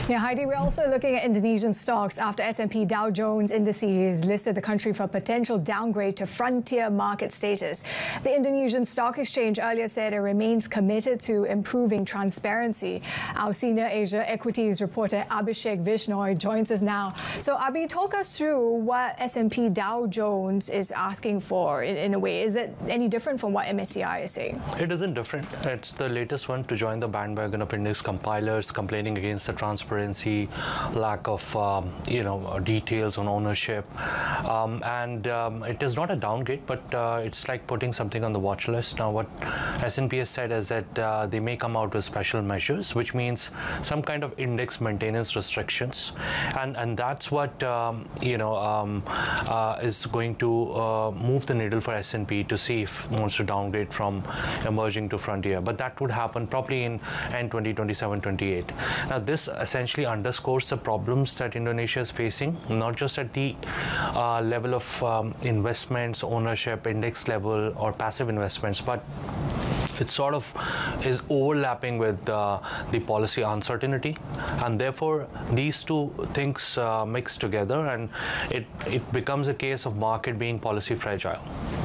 Yeah, Heidi, we're also looking at Indonesian stocks after S&P Dow Jones Indices listed the country for potential downgrade to frontier market status. The Indonesian Stock Exchange earlier said it remains committed to improving transparency. Our senior Asia equities reporter Abhishek Vishnoi joins us now. So, Abhi, talk us through what S&P Dow Jones is asking for in a way. Is it any different from what MSCI is saying? It isn't different. It's the latest one to join the bandwagon of index compilers complaining against the transparency, lack of details on ownership, and it is not a downgrade, but it's like putting something on the watch list. Now, what S&P has said is that they may come out with special measures, which means some kind of index maintenance restrictions, and that's what is going to move the needle for S&P to see if it wants to downgrade from emerging to frontier. But that would happen probably in end 2027-28. Now, this essentially underscores the problems that Indonesia is facing, not just at the level of investments, ownership, index level, or passive investments, but it sort of is overlapping with the policy uncertainty, and therefore these two things mix together, and it becomes a case of market being policy fragile.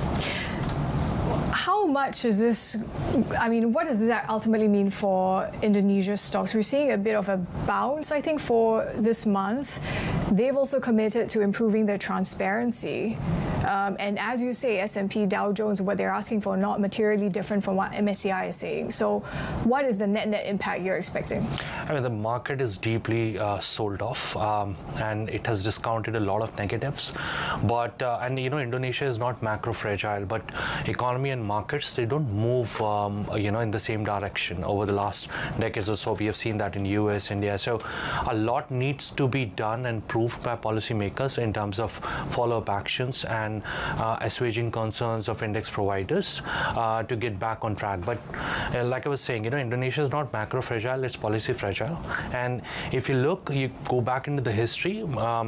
How much is this, what does that ultimately mean for Indonesia's stocks? We're seeing a bit of a bounce, I think, for this month. They've also committed to improving their transparency. And as you say, S&P Dow Jones, what they're asking for, not materially different from what MSCI is saying. So what is the net impact you're expecting? The market is deeply sold off, and it has discounted a lot of negatives. But, Indonesia is not macro fragile, but economy and markets, they don't move, in the same direction over the last decades or so. We have seen that in US, India. So a lot needs to be done and proved by policymakers in terms of follow-up actions and assuaging concerns of index providers to get back on track. But like I was saying, Indonesia is not macro fragile, it's policy fragile. And if you go back into the history,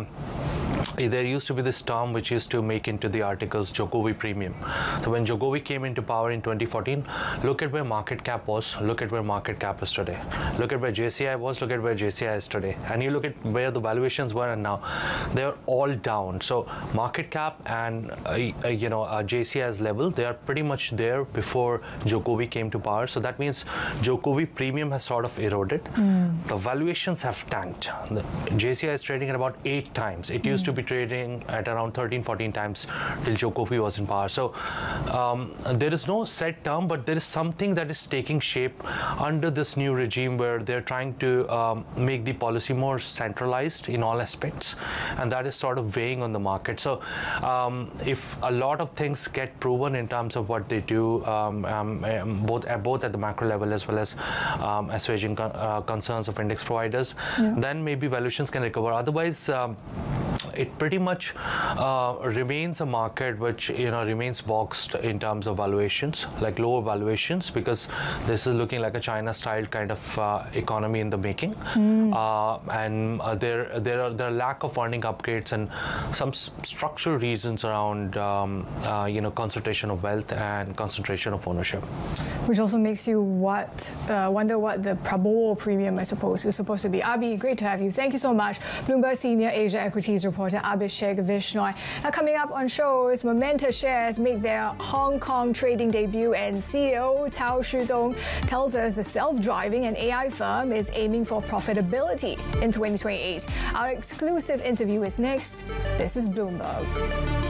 there used to be this term which used to make into the articles Jokowi premium. So when Jokowi came into power in 2014, look at where market cap was, look at where market cap is today. Look at where JCI was, look at where JCI is today. And you look at where the valuations were, and now they're all down. So market cap and JCI's level, they are pretty much there before Jokowi came to power. So that means Jokowi premium has sort of eroded. The valuations have tanked. The JCI is trading at about 8 times. It used to be trading at around 13-14 times till Jokowi was in power. So there is no set term, but there is something that is taking shape under this new regime where they're trying to make the policy more centralized in all aspects, and that is sort of weighing on the market. So if a lot of things get proven in terms of what they do, both at the macro level as well as assuaging concerns of index providers, then maybe valuations can recover. Otherwise, it pretty much remains a market which remains boxed in terms of valuations, like lower valuations, because this is looking like a China-style kind of economy in the making, and there are lack of funding upgrades and some structural reasons around concentration of wealth and concentration of ownership, which also makes you wonder what the Prabowo premium, I suppose, is supposed to be. Abhi, great to have you. Thank you so much. Bloomberg Senior Asia Equities reporter Abhishek Vishnoi. Now, coming up on shows, Momenta shares make their Hong Kong trading debut, and CEO Tao Shudong tells us the self-driving and AI firm is aiming for profitability in 2028. Our exclusive interview is next. This is Bloomberg.